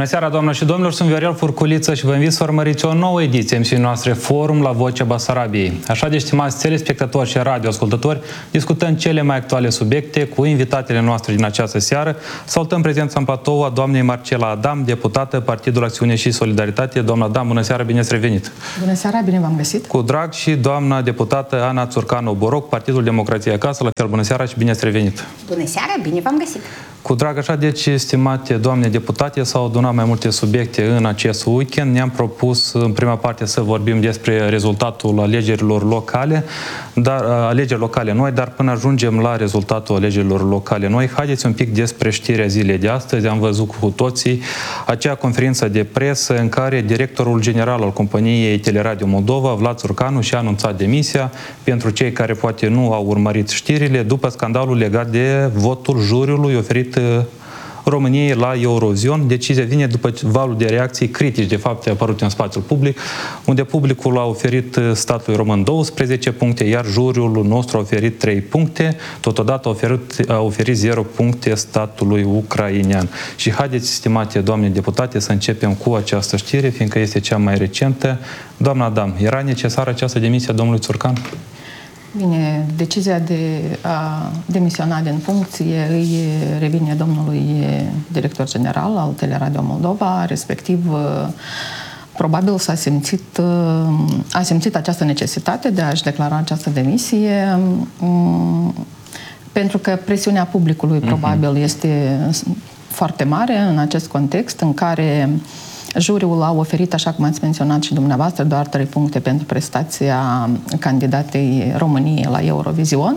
Bună seara, doamnelor și domnilor, sunt Viorel Furculiță și vă invit să urmăriți o nouă ediție emisiunii noastre Forum la Vocea Basarabiei. Așa de, stimați telespectatori și radioascultători, discutăm cele mai actuale subiecte cu invitatele noastre din această seară. Salutăm prezența în platou a doamnei Marcela Adam, deputată Partidul Acțiune și Solidaritate. Doamna Adam, bună seara, bine ați revenit! Bună seara, bine v-am găsit! Cu drag și doamna deputată Ana Țurcanu-Boroc, Partidul Democrație Acasă. La fel, bună seara și bine ați revenit! Bună seara, bine v-am găsit! Cu drag, așa, deci, stimate doamne deputate, s-au adunat mai multe subiecte în acest weekend. Ne-am propus, în prima parte, să vorbim despre rezultatul alegerilor locale, noi, dar până ajungem la rezultatul alegerilor locale noi, haideți un pic despre știrea zilei de astăzi. Am văzut cu toții acea conferință de presă în care directorul general al companiei Teleradio Moldova, Vlad Țurcanu, și-a anunțat demisia. Pentru cei care poate nu au urmărit știrile, după scandalul legat de votul juriului oferit României la Eurovision. Decizia vine după valul de reacții critici, de fapt, apărut în spațiul public, unde publicul a oferit statului român 12 puncte, iar juriul nostru a oferit 3 puncte, totodată a oferit 0 puncte statului ucrainean. Și haideți, stimate doamne deputate, să începem cu această știre, fiindcă este cea mai recentă. Doamna Adam, era necesară această demisie a domnului Țurcan? Bine, decizia de a demisiona din funcție îi revine domnului director general al Teleradio Moldova, respectiv probabil a simțit această necesitate de a-și declara această demisie, pentru că presiunea publicului probabil este foarte mare în acest context în care juriul a oferit, așa cum ați menționat și dumneavoastră, doar 3 puncte pentru prestația candidatei României la Eurovision,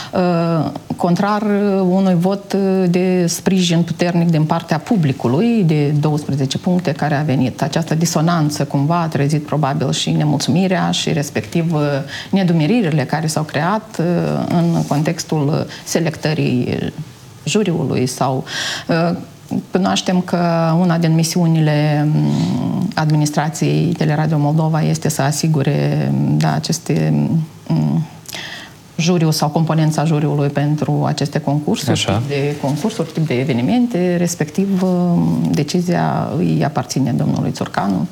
contrar unui vot de sprijin puternic din partea publicului de 12 puncte care a venit. Această disonanță cumva a trezit probabil și nemulțumirea și respectiv nedumeririle care s-au creat în contextul selectării juriului sau cunoaștem că una din misiunile administrației Teleradio Moldova este să asigure aceste juriul sau componența juriului pentru aceste concursuri, tip de evenimente, respectiv decizia îi aparține domnului Țurcanu.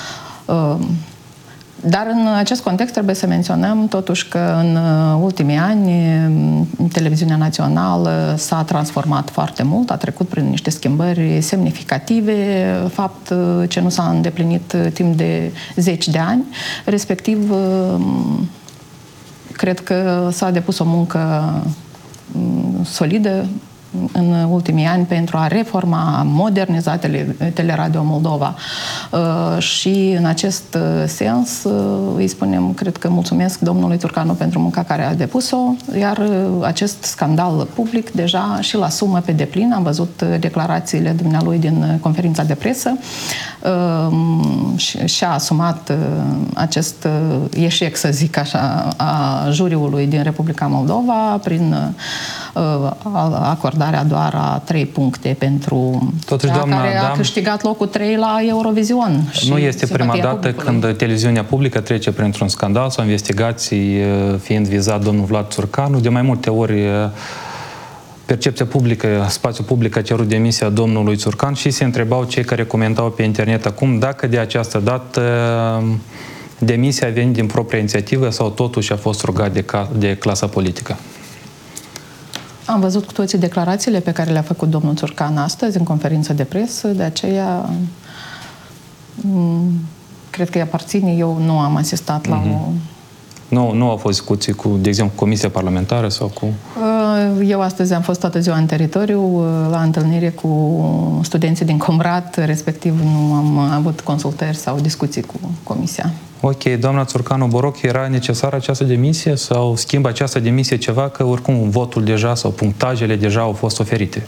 Dar în acest context trebuie să menționăm totuși că în ultimii ani televiziunea națională s-a transformat foarte mult, a trecut prin niște schimbări semnificative, fapt ce nu s-a îndeplinit timp de 10 de ani, respectiv cred că s-a depus o muncă solidă în ultimii ani pentru a reforma, a moderniza Teleradio Moldova. Și în acest sens îi spunem, cred că mulțumesc domnului Țurcanu pentru munca care a depus-o, iar acest scandal public deja și-l asumă pe deplin. Am văzut declarațiile dumnealui din conferința de presă și-a asumat acest eșec, să zic așa, a juriului din Republica Moldova prin acordarea doar a 3 puncte pentru care a câștigat locul 3 la Eurovision. Nu este prima dată când televiziunea publică trece printr-un scandal sau investigații fiind vizat domnul Vlad Țurcanu. De mai multe ori percepția publică, spațiul public a cerut demisia domnului Țurcan și se întrebau cei care comentau pe internet acum dacă de această dată demisia vine din propria inițiativă sau totuși a fost rugat de clasa politică. Am văzut cu toții declarațiile pe care le-a făcut domnul Țurcan astăzi în conferință de presă, de aceea cred că îi aparține. Eu nu am asistat la o... Nu au fost discuții cu, de exemplu, Comisia Parlamentară sau cu... Eu astăzi am fost toată ziua în teritoriu, la întâlnire cu studenții din Comrat, respectiv nu am avut consultări sau discuții cu Comisia. Ok, doamna Țurcanu-Boroc, era necesară această demisie sau schimbă această demisie ceva, că oricum votul deja sau punctajele deja au fost oferite?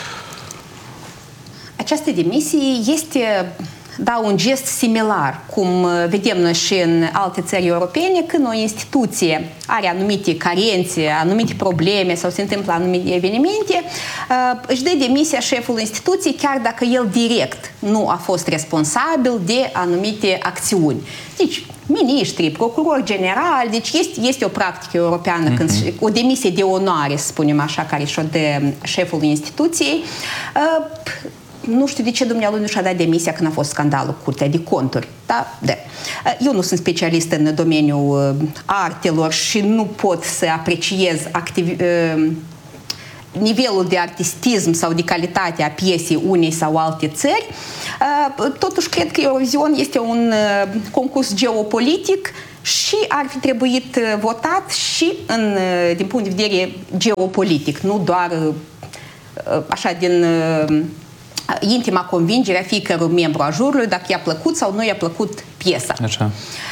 Această demisie este un gest similar, cum vedem noi și în alte țări europene, când o instituție are anumite carențe, anumite probleme sau se întâmplă anumite evenimente, își dă demisia șeful instituției, chiar dacă el direct nu a fost responsabil de anumite acțiuni. Deci, miniștri, procurori generali, deci este o practică europeană, când o demisie de onoare, să spunem așa, care și-o dă șeful instituției. nu știu de ce dumnealui nu și-a dat demisia când a fost scandalul cu Curtea de Conturi. Da? Eu nu sunt specialist în domeniul artelor și nu pot să apreciez nivelul de artistism sau de calitate a piesei unei sau alte țări. Totuși, cred că Eurovision este un concurs geopolitic și ar fi trebuit votat și din punct de vedere geopolitic, nu doar așa din intima convingere a fiecărui membru a jurului dacă i-a plăcut sau nu i-a plăcut piesa. Așa.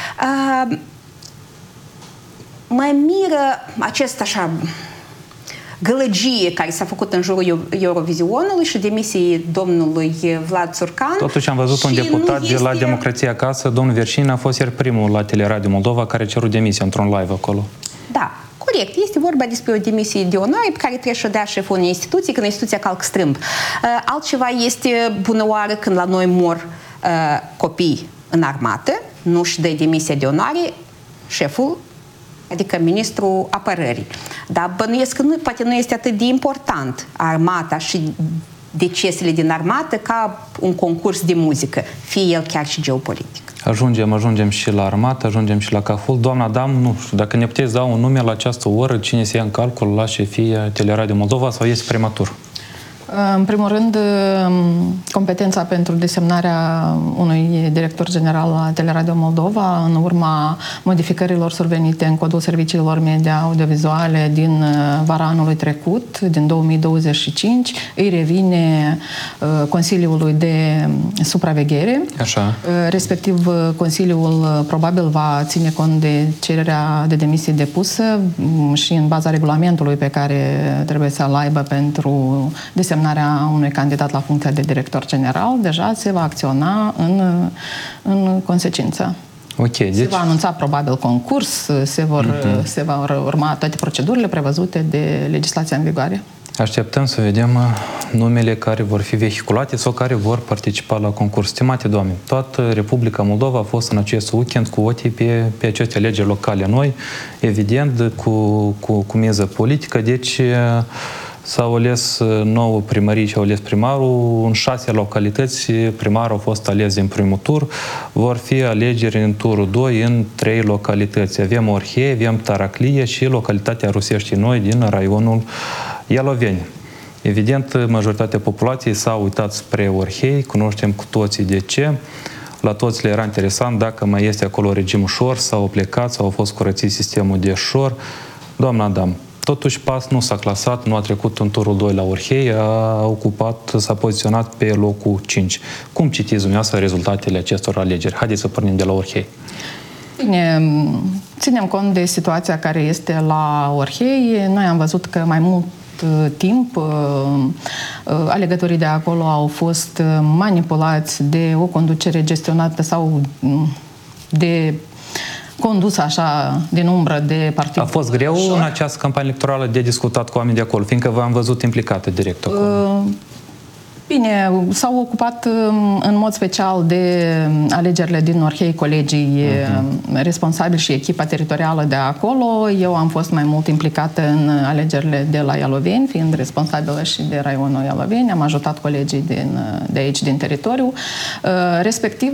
Mă miră acest așa gălăgie care s-a făcut în jurul Eurovizionului și demisiei domnului Vlad Țurcan. Totuși am văzut un deputat de la Democrația Acasă, domnul Verșin, a fost iar primul la Teleradio Moldova care a cerut demisia într-un live acolo. Da, corect. Este vorba despre o demisie de onoare pe care trebuie să o dea șeful unei instituții când instituția calcă strâmb. Altceva este bună oară când la noi mor copii în armată, nu-și dă demisia de onoare șeful, adică ministrul apărării. Dar bănuiesc că poate nu este atât de important armata și decesele din armată ca un concurs de muzică, fie el chiar și geopolitic. Ajungem și la armată, ajungem și la Cahul. Doamna Dam, nu știu, dacă ne puteți da un nume la această oră, cine se ia în calcul la șefia Teleradio Moldova sau este prematur? În primul rând, competența pentru desemnarea unui director general la Teleradio Moldova, în urma modificărilor survenite în codul serviciilor media audiovizuale din vara anului trecut, din 2025, îi revine Consiliului de Supraveghere. Așa. Respectiv, Consiliul probabil va ține cont de cererea de demisie depusă și în baza regulamentului pe care trebuie să-l aibă pentru desemnarea unui candidat la funcția de director general, deja se va acționa în consecință. Okay, se va anunța probabil concurs, se vor urma toate procedurile prevăzute de legislația în vigoare. Așteptăm să vedem numele care vor fi vehiculate sau care vor participa la concurs. Stimate doamne, toată Republica Moldova a fost în acest weekend cu ochii pe aceste alegeri locale noi, evident cu miză politică, deci s-au ales 9 primării și au ales primarul. În 6 localități primarul a fost ales în primul tur. Vor fi alegeri în turul 2 în 3 localități. Avem Orhei, avem Taraclie și localitatea Rusești Noi din raionul Ialoveni. Evident, majoritatea populației s-a uitat spre Orhei, cunoaștem cu toții de ce. La toți le era interesant dacă mai este acolo regim șor sau au plecat sau a fost curățit sistemul de șor. Doamna Dam, totuși PAS nu s-a clasat, nu a trecut în turul 2 la Orhei, s-a poziționat pe locul 5. Cum citiți dumneavoastră rezultatele acestor alegeri? Haideți să pornim de la Orhei. Bine, ținem cont de situația care este la Orhei. Noi am văzut că mai mult timp alegătorii de acolo au fost manipulați de o conducere gestionată sau de condus așa din umbră de partid. A fost greu în această campanie electorală de discutat cu oamenii de acolo, fiindcă v-am văzut implicate direct acolo? Bine, s-au ocupat în mod special de alegerile din Orhei colegii responsabili și echipa teritorială de acolo. Eu am fost mai mult implicată în alegerile de la Ialoveni, fiind responsabilă și de raionul Ialoveni. Am ajutat colegii de aici, din teritoriu. Respectiv,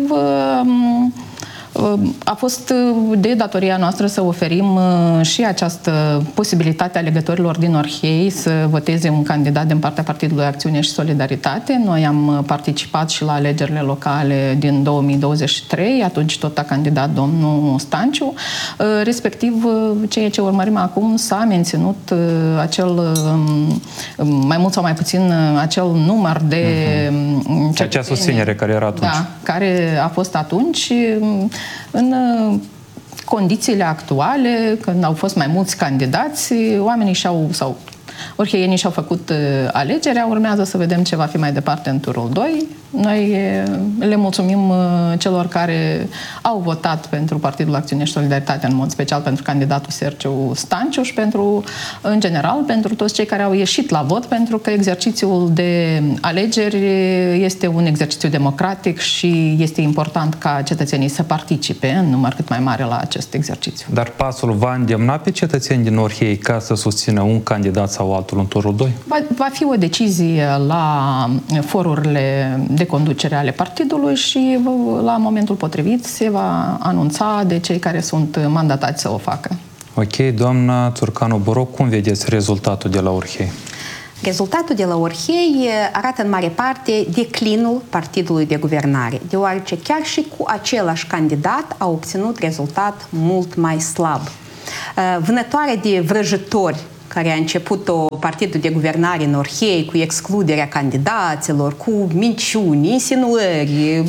a fost de datoria noastră să oferim și această posibilitate alegătorilor din Orhei să voteze un candidat din partea Partidului Acțiune și Solidaritate. Noi am participat și la alegerile locale din 2023, atunci tot a candidat domnul Stanciu. Respectiv, ceea ce urmărim acum s-a menținut acel, mai mult sau mai puțin, acel număr de acea susținere care era atunci. Da, care a fost atunci. În condițiile actuale, când au fost mai mulți candidați, oamenii sau orheienii și-au făcut alegerea, urmează să vedem ce va fi mai departe în turul 2. Noi le mulțumim celor care au votat pentru Partidul Acțiune și Solidaritate, în mod special pentru candidatul Sergiu Stanciu și în general, pentru toți cei care au ieșit la vot, pentru că exercițiul de alegeri este un exercițiu democratic și este important ca cetățenii să participe în număr cât mai mare la acest exercițiu. Dar PAS-ul va îndemna pe cetățeni din Orhei ca să susțină un candidat sau sau altul în turul 2? Va fi o decizie la forurile de conducere ale partidului și la momentul potrivit se va anunța de cei care sunt mandatați să o facă. Ok, doamna Țurcanu-Boroc, cum vedeți rezultatul de la Orhei? Rezultatul de la Orhei arată în mare parte declinul partidului de guvernare, deoarece chiar și cu același candidat a obținut rezultat mult mai slab. Vânătoarea de vrăjitori care a început-o partidul de guvernare în Orhei cu excluderea candidaților, cu minciuni, insinuări,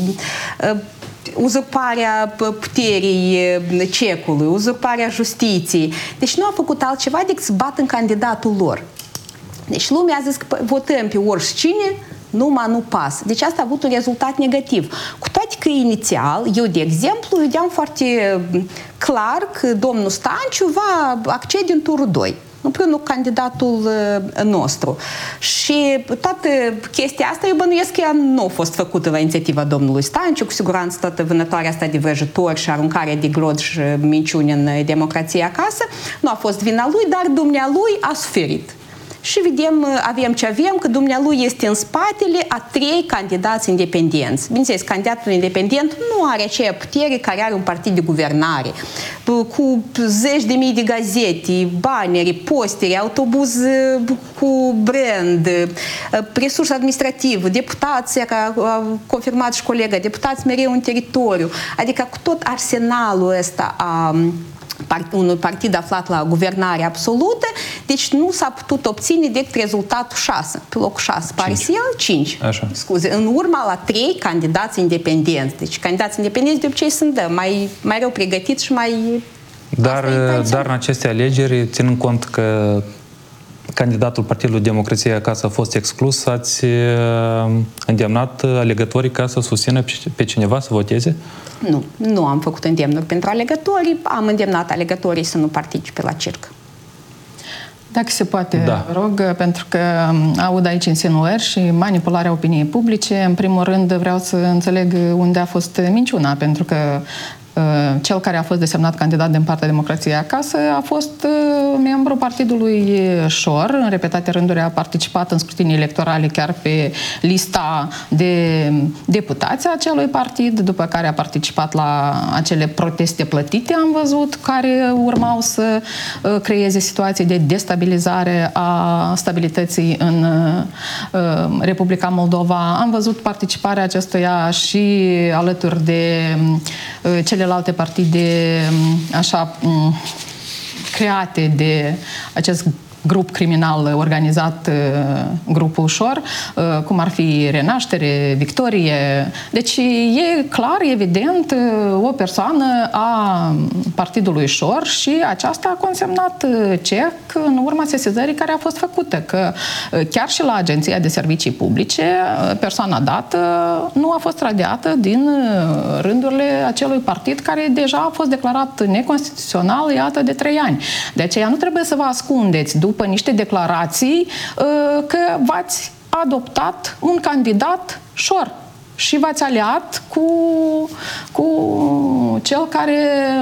uzurparea puterii cecului, uzurparea justiției. Deci nu a făcut altceva decât să bată în candidatul lor. Deci lumea a zis că votăm pe oricine, numai nu pasă. Deci asta a avut un rezultat negativ. Cu toate că inițial, eu de exemplu, vedeam foarte clar că domnul Stanciu va accede în turul 2. împreună cu candidatul nostru. Și toată chestia asta, eu bănuiesc că ea nu a fost făcută la inițiativa domnului Stanciu, cu siguranță toată vânătoarea asta de vrăjitori și aruncarea de glod și minciuni în democrație acasă, nu a fost vina lui, dar dumnealui a suferit. Și vedem, avem ce avem, că dumnealui este în spatele a 3 candidați independenți. Bineînțeles, candidatul independent nu are aceea putere care are un partid de guvernare, cu zeci de mii de gazete, bannere, postere, autobuz cu brand, resurse administrative, deputați, care a confirmat și colega, deputați mereu în teritoriu. Adică cu tot arsenalul ăsta a unui partid aflat la guvernare absolută, deci nu s-a putut obține decât rezultatul 6. Pe locul 6 pare să el 5. Așa. Scuze, în urma la 3 candidați independenți. Deci candidați independenți de obicei sunt mai rău pregătiți și mai... Dar în aceste alegeri, ținând cont că candidatul Partidului Democrație Acasă a fost exclus, ați îndemnat alegătorii ca să susțină pe cineva să voteze? Nu am făcut îndemnuri pentru alegătorii, am îndemnat alegătorii să nu participe la circ. Dacă se poate, rog, pentru că aud aici insinuări și manipularea opiniei publice. În primul rând vreau să înțeleg unde a fost minciuna, pentru că cel care a fost desemnat candidat din partea Democrației Acasă a fost membru partidului Șor. În repetate rânduri a participat în scrutinii electorale chiar pe lista de deputați a acelui partid, după care a participat la acele proteste plătite, am văzut, care urmau să creeze situații de destabilizare a stabilității în Republica Moldova. Am văzut participarea acestuia și alături de celelalte partide așa create de acest grup criminal organizat, grupul Șor, cum ar fi Renaștere, Victorie. Deci e clar, evident, o persoană a partidului Șor și aceasta a consemnat cec în urma sesizării care a fost făcută, că chiar și la Agenția de Servicii Publice, persoana dată nu a fost radiată din rândurile acelui partid care deja a fost declarat neconstituțional, iată, de 3 ani. De aceea nu trebuie să vă ascundeți după niște declarații că v-ați adoptat un candidat Șor și v-ați aliat cu cel care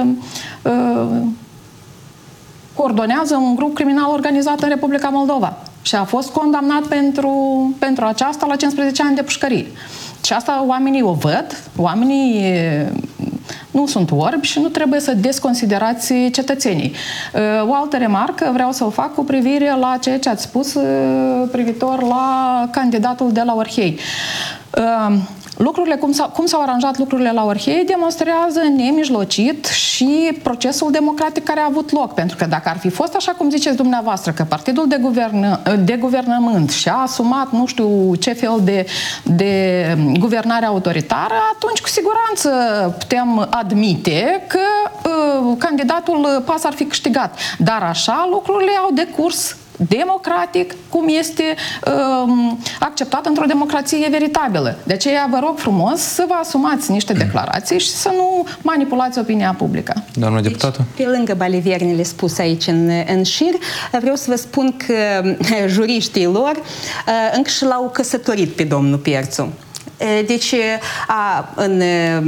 coordonează un grup criminal organizat în Republica Moldova și a fost condamnat pentru aceasta la 15 ani de pușcărie. Și asta oamenii o văd, oamenii nu sunt orbi și nu trebuie să desconsiderați cetățenii. O altă remarcă vreau să o fac cu privire la ceea ce ați spus privitor la candidatul de la Orhei. Lucrurile, cum s-au aranjat lucrurile la Orhei, demonstrează nemijlocit și procesul democratic care a avut loc. Pentru că dacă ar fi fost așa cum ziceți dumneavoastră, că partidul de guvernământ și-a asumat nu știu ce fel de guvernare autoritară, atunci cu siguranță putem admite că candidatul PAS ar fi câștigat. Dar așa lucrurile au decurs democratic, cum este acceptat într-o democrație veritabilă. De aceea vă rog frumos să vă asumați niște declarații și să nu manipulați opinia publică. Doamna deputată? Deci, pe lângă balivernile spuse aici în șir, vreau să vă spun că juriștii lor încă și l-au căsătorit pe domnul Perțu. Deci, în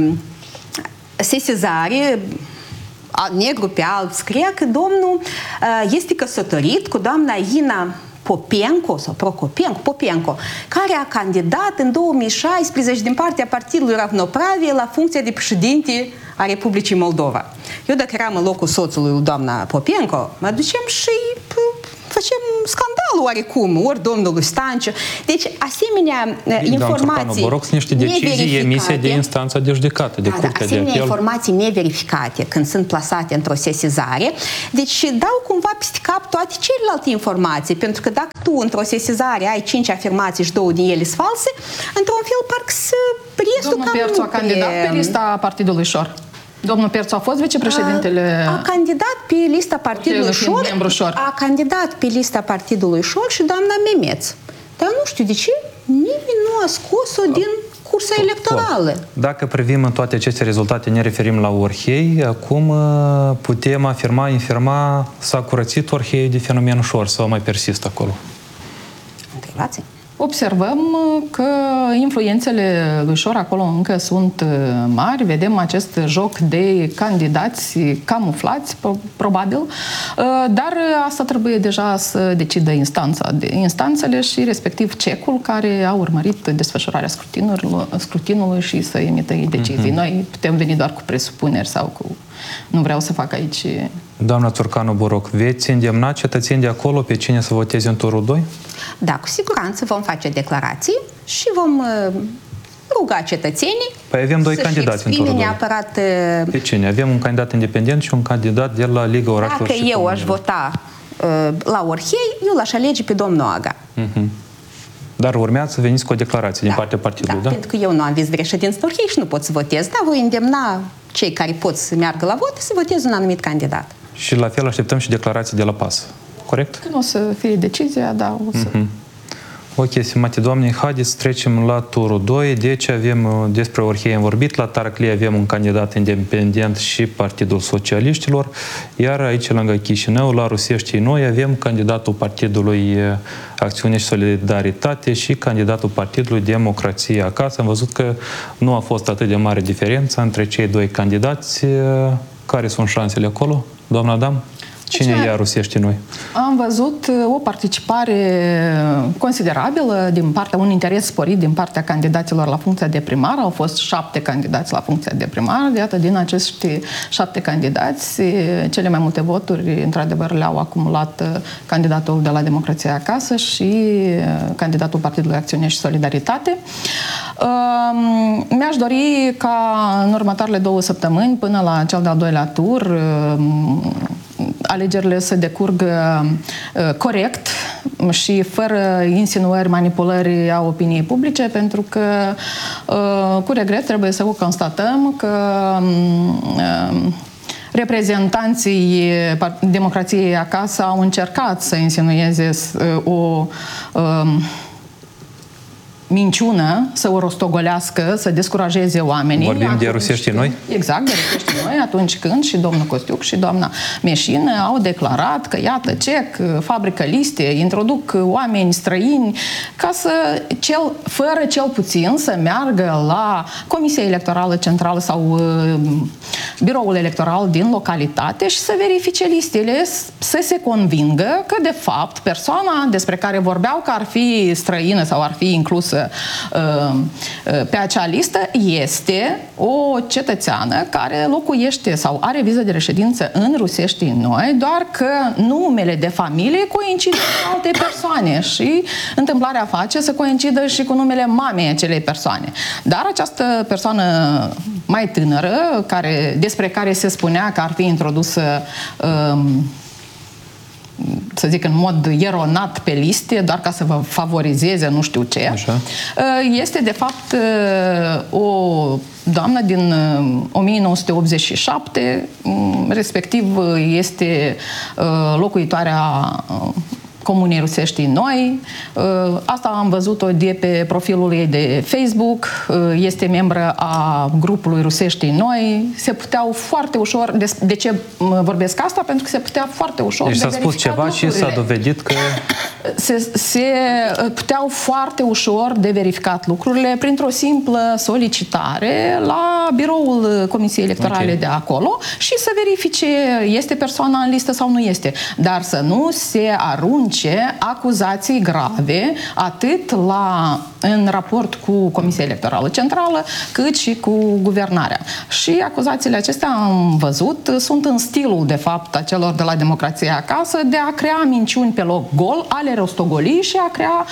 sesizare, negru pe alb scrie că domnul este căsătorit cu doamna Ina Popenco, care a candidat în 2016 din partea Partidului Ravnopravie la funcția de președinte a Republicii Moldova. Eu dacă eram în locul soțului lui doamna Popenco, mă ducem și facem scandal oarecum, ori domnului Stanciu. Deci, asemenea informații vă rog, sunt niște decizii emise de instanța de judecată, de curtea de apel. Asemenea informații neverificate când sunt plasate într-o sesizare, deci dau cumva peste cap toate celelalte informații, pentru că dacă tu într-o sesizare ai 5 afirmații și 2 din ele sunt false, într-un fel parcă restul Domnul Perțu a candidat pe lista Partidului Șor. Domnul Perțu a fost vicepreședintele... A candidat pe lista Partidului Șor. A candidat pe lista Partidului Șor și doamna Memeț. Dar nu știu de ce nimeni nu a scos-o din cursa electorală. Dacă privim în toate aceste rezultate, ne referim la Orhei, acum putem infirma s-a curățit Orhei de fenomenul Șor sau mai persistă acolo? Întrebați. Observăm că influențele lui Șor acolo încă sunt mari. Vedem acest joc de candidați camuflați, probabil, dar asta trebuie deja să decidă instanțele și respectiv CEC-ul care a urmărit desfășurarea scrutinului și să emită decizii. Noi putem veni doar cu presupuneri sau cu... Nu vreau să fac aici... Doamna Țurcanu Boroc, veți îndemna cetățenii de acolo pe cine să voteze în turul 2? Da, cu siguranță vom face declarații și vom ruga cetățenii păi avem 2 candidați în turul 2. Neapărat... Pe cine? Avem un candidat independent și un candidat de la Liga Orașelor și Dacă eu aș vota la Orhei, eu l-aș alege pe domnul Aga. Dar urmează să veniți cu o declarație din partea partidului, da? Pentru că eu nu am vicepreședinte în Orhei și nu pot să votez. Da, voi îndemna cei care pot să meargă la vot să voteze un anumit candidat. Și la fel așteptăm și declarații de la PAS. Corect? Când o să fie decizia, da, o să... Ok, stimate doamne, haideți să trecem la turul 2. Deci avem despre Orhei am vorbit, la Tarăclii avem un candidat independent și Partidul Socialiștilor, iar aici, lângă Chișinău, la Ruseștii Noi, avem candidatul Partidului Acțiune și Solidaritate și candidatul Partidului Democrație Acasă. Am văzut că nu a fost atât de mare diferență între cei 2 candidați. Care sunt șansele acolo, doamna Adam? Cine ia Ruseștii Noi? Am văzut o participare considerabilă din partea, un interes sporit din partea candidaților la funcția de primar. Au fost 7 candidați la funcția de primar. Iată, din acești 7 candidați, cele mai multe voturi, într-adevăr, le-au acumulat candidatul de la Democrația Acasă și candidatul Partidului Acțiune și Solidaritate. Mi-aș dori ca în următoarele 2 săptămâni, până la cel de-al 2-lea tur, alegerile să decurgă corect și fără insinuări, manipulări a opiniei publice, pentru că cu regret trebuie să o constatăm că reprezentanții Democrației Acasă au încercat să insinueze o minciună, să o rostogolească, să descurajeze oamenii. Vorbim de Ruseștii Noi? Exact, de Ruseștii Noi, atunci când și domnul Costiuc și doamna Meșină au declarat că, iată, CEC fabrică liste, introduc oameni străini, ca să, fără cel puțin, să meargă la Comisia Electorală Centrală sau biroul electoral din localitate și să verifice listele, să se convingă că, de fapt, persoana despre care vorbeau că ar fi străină sau ar fi inclusă pe acea listă este o cetățeană care locuiește sau are viză de reședință în Ruseștii Noi, doar că numele de familie coincide cu alte persoane și întâmplarea face să coincidă și cu numele mamei acelei persoane. Dar această persoană mai tânără, despre care se spunea că ar fi introdusă să zic în mod eronat pe liste, doar ca să vă favorizeze nu știu ce. Așa. Este de fapt o doamnă din 1987, respectiv este locuitoarea Comunei Ruseștii Noi. Asta am văzut-o de pe profilul ei de Facebook. Este membră a grupului Ruseștii Noi. Se puteau foarte ușor... De ce vorbesc asta? Pentru că se putea foarte ușor deci s-a spus ceva lucrurile. Și s-a dovedit că... Se puteau foarte ușor de verificat lucrurile printr-o simplă solicitare la biroul Comisiei Electorale de acolo și să verifice este persoana în listă sau nu este. Dar să nu se arunce acuzații grave atât în raport cu Comisia Electorală Centrală cât și cu guvernarea. Și acuzațiile acestea, am văzut, sunt în stilul, de fapt, a celor de la Democrația Acasă de a crea minciuni pe loc gol, a le rostogoli și a crea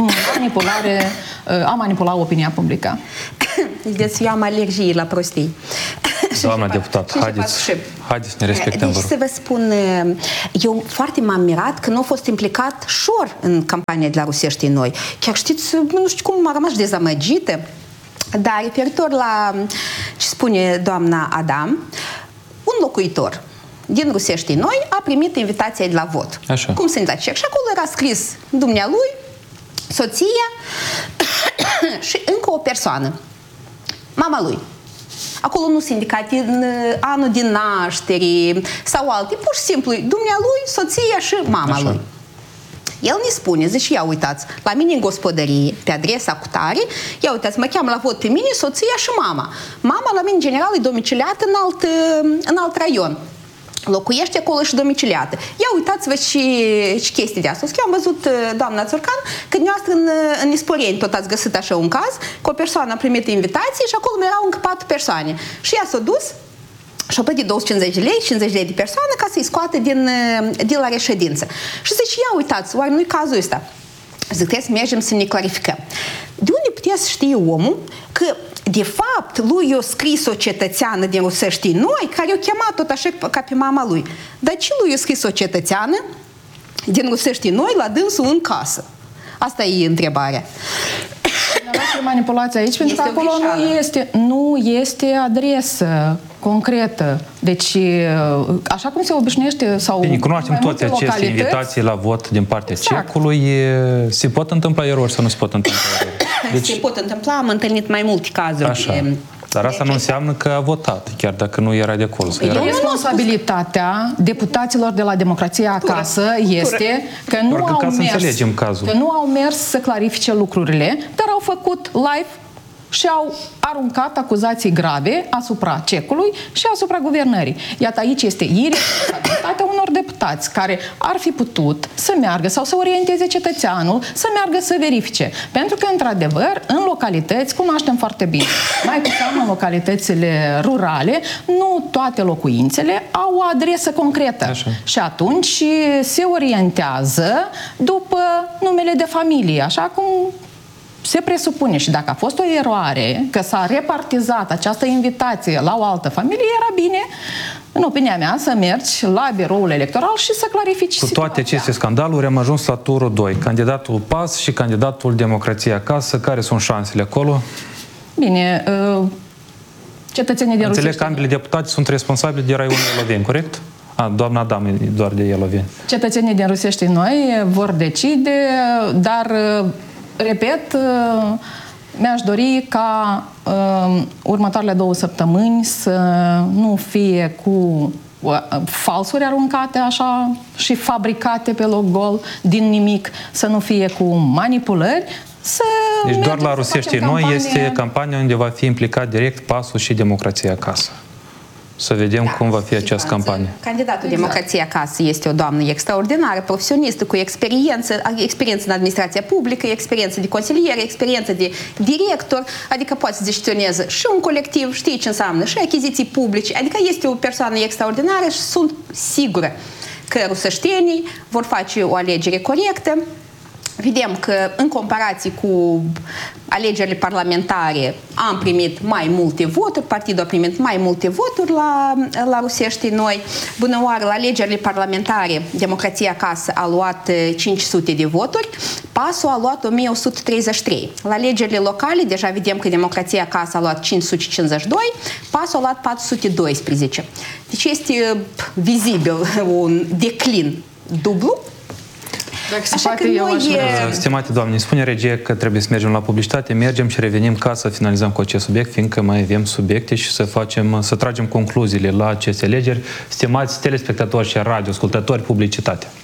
a manipula opinia publică. Deci eu am alergii la prostii. Doamna deputat, haideți să ne respectăm. Deci să vă spun, eu foarte m-am mirat că nu a fost implicat Șor în campania de la Rusești Noi. Chiar știți, nu știu cum m-a rămas dezamăgită, dar referitor la ce spune doamna Adam, un locuitor din Rusești Noi a primit invitația de la vot. Așa. Cum se întâmplă? Și acolo era scris dumnealui, soția și încă o persoană, mama lui. Acolo nu sunt indicate anul din naștere sau alte, pur și simplu dumnealui, soția și mama lui. El ne spune, zice, ia uitați, la mine în gospodărie, pe adresa cu tare, ia uitați, mă cheamă la vot pe mine, soția și mama. Mama la mine, în general, e domiciliată în alt raion. Locuiește acolo și domiciliată. Ia uitați-vă și chestii de asta. Eu am văzut, doamna Țurcan, că dumneavoastră în Isporeni tot ați găsit așa un caz, că o persoană a primit invitație și acolo erau încă 4 persoane. Și ea s-a dus și a plătit 250 de lei, 50 de lei de persoană ca să-i scoate din la reședință. Și zice, ia uitați, oare nu-i cazul ăsta? Zic, trebuie să mergem să ne clarificăm. De unde putea să știe omul că, de fapt, lui i-a scris o cetățeană din Rusești Noi, care o chema tot așa ca pe mama lui. Dar ce lui i-a scris o cetățeană din Rusești Noi la dânsul în casă? Asta e întrebarea. Manipulația aici, pentru că acolo nu este adresă concretă. Deci, așa cum se obișnuiește sau... Bine, cunoaștem toate aceste invitații la vot din partea cecului. Se pot întâmpla erori sau nu se pot întâmpla erori? Deci, se pot întâmpla, am întâlnit mai multe cazuri. Așa. Dar asta nu înseamnă că a votat, chiar dacă nu era de acolo. Responsabilitatea deputaților de la Democrația Acasă este că nu au mers să clarifice lucrurile, dar au făcut live și au aruncat acuzații grave asupra cecului și asupra guvernării. Iată, aici este irresponsabilitatea unor deputați care ar fi putut să meargă sau să orienteze cetățeanul, să meargă să verifice. Pentru că, într-adevăr, în localități, cunoaștem foarte bine, mai cu seamă în localitățile rurale, nu toate locuințele au o adresă concretă. Așa. Și atunci se orientează după numele de familie, așa cum se presupune. Și dacă a fost o eroare, că s-a repartizat această invitație la o altă familie, era bine, în opinia mea, să mergi la biroul electoral și să clarifici situația. Cu toate aceste scandaluri am ajuns la turul 2. Candidatul PAS și candidatul Democrația Acasă. Care sunt șansele acolo? Bine, cetățenii din Înțeleg că ambele deputați sunt responsabili de raionul Eloveni, corect? Doamna Adam e doar de Eloveni. Cetățenii din Rusești Noi vor decide, dar repet, mi-aș dori ca următoarele 2 săptămâni să nu fie cu falsuri aruncate așa și fabricate pe loc gol din nimic, să nu fie cu manipulări. Deci doar la Rusești Noi este campania unde va fi implicat direct PAS-ul și Democrația Acasă. Să vedem cum va fi această campanie. Candidatul Democrației Acasă este o doamnă extraordinară, profesionistă, cu experiență în administrația publică, experiență de consiliere, experiență de director, adică poate să gestioneze și un colectiv, știe ce înseamnă, și achiziții publice, adică este o persoană extraordinară și sunt sigură că ruseștenii vor face o alegere corectă. Vedem că, în comparație cu alegerile parlamentare, am primit mai multe voturi, partidul a primit mai multe voturi la Rusești Noi. Bună oară, la alegerile parlamentare, Democrația Acasă a luat 500 de voturi, PAS-ul a luat 1133. La alegerile locale, deja vedem că Democrația Acasă a luat 552, PAS-ul a luat 412. Deci este vizibil un declin dublu. Așa că noi... Stimate doamne, spune regia că trebuie să mergem la publicitate, mergem și revenim ca să finalizăm cu acest subiect, fiindcă mai avem subiecte și să tragem concluziile la aceste alegeri. Stimați telespectatori și radioascultători, publicitate.